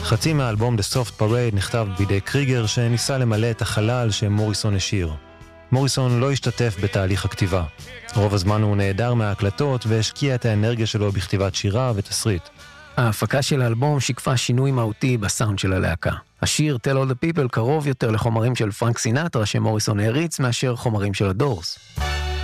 חצי מהאלבום The Soft Parade נכתב בידי קריגר שניסה למלא את החלל שמוריסון השאיר. מוריסון לא השתתף בתהליך הכתיבה. רוב הזמן הוא נעדר מההקלטות והשקיע את האנרגיה שלו בכתיבת שירה ותסריט. ההפקה של האלבום שיקפה שינוי מהותי בסאונד של הלהקה. השיר Tell All the People קרוב יותר לחומרים של פרנק סינטרה שמוריסון העריץ מאשר חומרים של הדורס.